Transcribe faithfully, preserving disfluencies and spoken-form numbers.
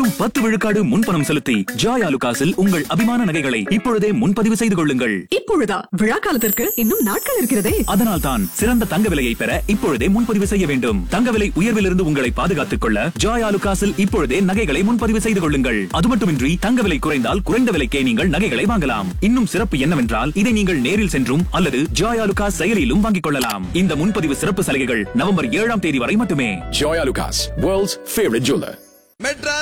வெறும் பத்து விழுக்காடு முன்பணம் செலுத்தி ஜாய் ஆலுகாஸில் உங்கள் அபிமான நகைகளை இப்பொழுதே முன்பதிவு செய்து கொள்ளுங்கள். இப்பொழுதா? விழா காலத்திற்கு இன்னும் நாட்கள் இருக்கிறதே. அதனால் தான் சிறந்த தங்க விலையை பெற இப்பொழுதே முன்பதிவு செய்ய வேண்டும். தங்க விலை உயர்விலிருந்து உங்களை பாதுகாத்துக் கொள்ள ஜாய் ஆலுகாஸில் இப்பொழுதே நகைகளை முன்பதிவு செய்து கொள்ளுங்கள். அது மட்டுமின்றி தங்க விலை குறைந்தால் குறைந்த விலைக்கே நீங்கள் நகைகளை வாங்கலாம். இன்னும் சிறப்பு என்னவென்றால் இதை நீங்கள் நேரில் சென்றும் அல்லது ஜாய் ஆலுகாஸ் செயலியிலும் வாங்கிக் கொள்ளலாம். இந்த முன்பதிவு சிறப்பு சலுகைகள் நவம்பர் ஏழாம் தேதி வரை மட்டுமே. Joy Alucas, world's favorite jeweler.